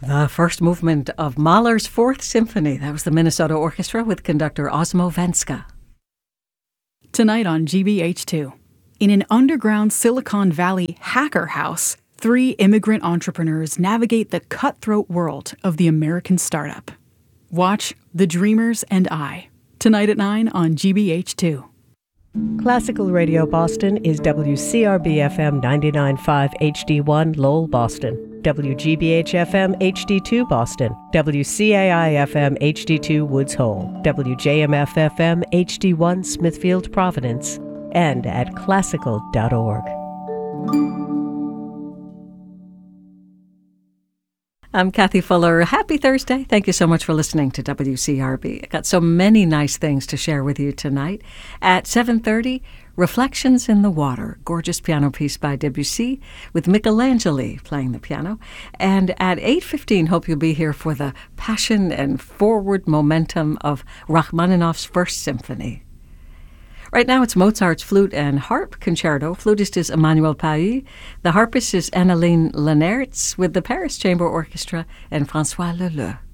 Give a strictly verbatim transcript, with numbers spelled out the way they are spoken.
The first movement of Mahler's Fourth Symphony. That was the Minnesota Orchestra with conductor Osmo Venska. Tonight on G B H two, in an underground Silicon Valley hacker house, three immigrant entrepreneurs navigate the cutthroat world of the American startup. Watch The Dreamers and I, tonight at nine on G B H two. Classical Radio Boston is W C R B F M ninety-nine point five H D one Lowell, Boston, W G B H F M H D two Boston, W C A I F M H D two Woods Hole, W J M F F M H D one Smithfield, Providence, and at classical dot org. I'm Kathy Fuller. Happy Thursday. Thank you so much for listening to W C R B. I got so many nice things to share with you tonight. At seven thirty, Reflections in the Water, gorgeous piano piece by Debussy with Michelangeli playing the piano. And at eight fifteen, hope you'll be here for the passion and forward momentum of Rachmaninoff's First Symphony. Right now it's Mozart's Flute and Harp Concerto. Flutist is Emmanuel Pailly. The harpist is Annaline Lenertz with the Paris Chamber Orchestra and François Leleu.